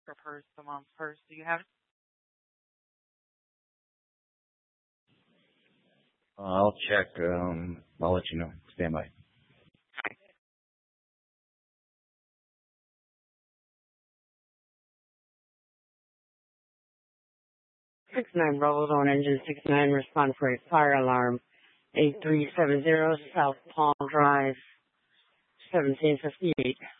Her purse, the mom's purse. Do you have it? I'll check. I'll let you know. Stand by. 69 Bravo Zone Engine 69, respond for a fire alarm. 8370 South Palm Drive, 1758.